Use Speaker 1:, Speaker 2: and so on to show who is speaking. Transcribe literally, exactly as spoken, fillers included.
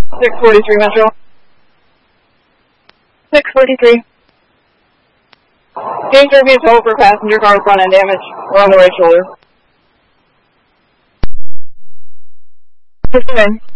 Speaker 1: six forty-three Metro. six forty-three. Danger vehicle for passenger car front end damage. We're on the right shoulder. Pursuing.